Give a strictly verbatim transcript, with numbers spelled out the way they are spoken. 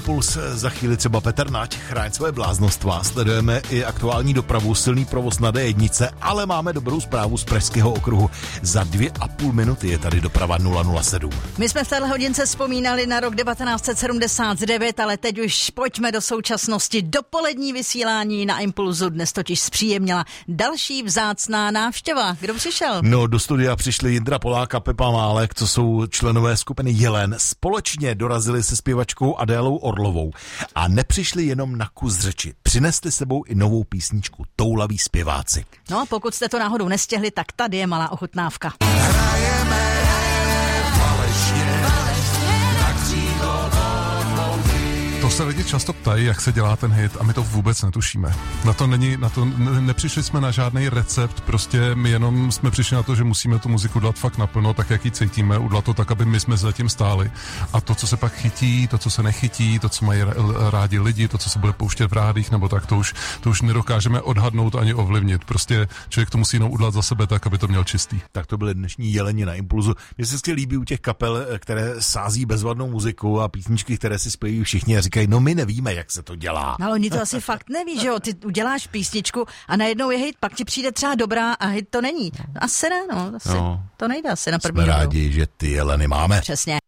Impuls, za chvíli třeba Petr Nať, Chráň své bláznostva. Sledujeme i aktuální dopravu, silný provoz na dé jedna, ale máme dobrou zprávu z Pražského okruhu. Za dvě a půl minuty je tady doprava nula nula sedm. My jsme v téhle hodince vzpomínali na rok devatenáct set sedmdesát devět, ale teď už pojďme do současnosti. Dopolední vysílání na Impulzu dnes totiž zpříjemnila další vzácná návštěva. Kdo přišel? No, do studia přišli Jindra Polák a Pepa Málek, co jsou členové skupiny Jelen. Společně dorazili se zpěvačkou Adélou Orlovou a nepřišli jenom na kus řeči. Přinesli sebou i novou písničku Toulaví zpěváci. No a pokud jste to náhodou nestihli, tak tady je malá ochutnávka. Hrajeme falešně, tak křídlo To se lidi často ptají, jak se dělá ten hit, a my to vůbec netušíme. Na to není, na to ne, nepřišli jsme na žádný recept, prostě my jenom jsme přišli na to, že musíme tu muziku dát fakt naplno, tak jak ji cítíme, udělat to tak, aby my jsme za tím stáli. A to, co se pak chytí, to, co se nechytí, to, co mají rádi lidi, to, co se bude pouštět v rádích, nebo tak, to už, to už nedokážeme odhadnout ani ovlivnit. Prostě člověk to musí jenom udělat za sebe tak, aby to měl čistý. Tak to byly dnešní Jeleni na Impulzu. Mně se vždycky líbí u těch kapel, které sází bezvadnou muziku a písničky, které si spojí všichni a říkají, no my nevíme, jak se to dělá. No, ale oni to asi fakt neví, že jo, ty uděláš písničku a najednou je hit, pak ti přijde třeba dobrá a hit to není. Asi ne, no, asi, no. To nejde asi na první Jsme dobrou. rádi, že ty Jeleny máme. Přesně.